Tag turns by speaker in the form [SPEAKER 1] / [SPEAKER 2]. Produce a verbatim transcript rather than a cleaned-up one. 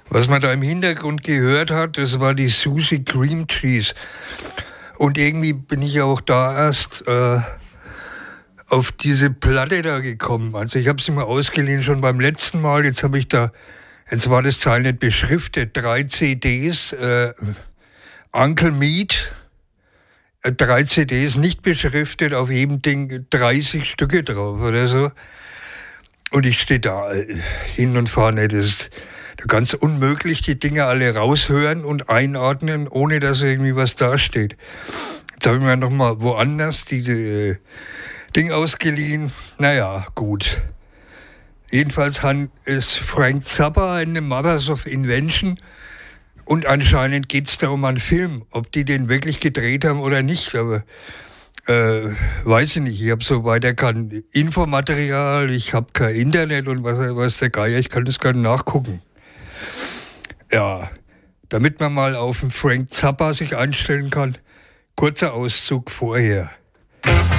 [SPEAKER 1] Was man da im Hintergrund gehört hat, das war die Susie Cream Cheese. Und irgendwie bin ich auch da erst äh, auf diese Platte da gekommen. Also ich habe sie mal ausgeliehen schon beim letzten Mal. Jetzt habe ich da, jetzt war das Teil nicht beschriftet, drei C Ds, äh, Uncle Meat, äh, drei C Ds nicht beschriftet, auf jedem Ding dreißig Stücke drauf oder so. Und ich stehe da äh, hin und vorne, das ist ganz unmöglich, die Dinge alle raushören und einordnen, ohne dass irgendwie was dasteht. Jetzt habe ich mir nochmal woanders diese äh, Ding ausgeliehen. Naja, gut. Jedenfalls ist Frank Zappa in The Mothers of Invention und anscheinend geht es da um einen Film. Ob die den wirklich gedreht haben oder nicht, aber äh, weiß ich nicht. Ich habe so weiter kein Infomaterial, ich habe kein Internet und was, was der Geier, ich kann das gar nicht nachgucken. Ja, damit man mal auf den Frank Zappa sich einstellen kann, kurzer Auszug vorher.